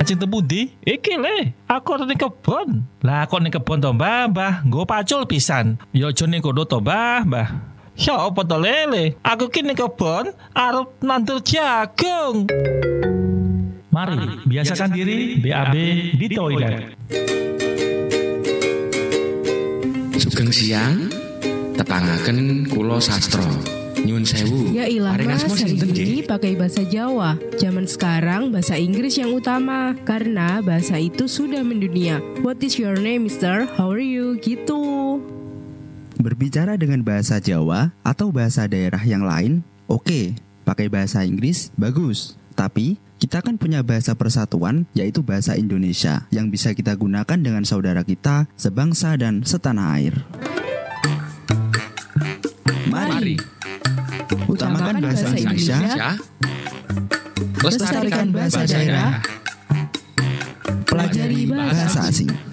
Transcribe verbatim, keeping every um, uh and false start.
Ajeng tepundi? Iki le, aku arep ning kebon. Lah kok ning kebon to, Mbah? Mbah, nggo pacul pisan. Ya aja ning kono to, Mbah, Mbah. Ya apa to lele? Aku ki ning kebon arep nandur jagung. Mari, biasakan diri B A B di toilet. Sugeng siang, tepangaken kula sastra. Nyun sewu. Ya ilah mas, sinten ini nggih? pakai bahasa Jawa. Zaman sekarang bahasa Inggris yang utama, karena bahasa itu sudah mendunia. What is your name, mister? How are you? Gitu. Berbicara dengan bahasa Jawa atau bahasa daerah yang lain, oke, pakai bahasa Inggris, bagus. Tapi, kita kan punya bahasa persatuan, yaitu bahasa Indonesia, yang bisa kita gunakan dengan saudara kita, sebangsa dan setanah air. Mari, utamakan bahasa Indonesia, lestarikan bahasa daerah, pelajari bahasa asing.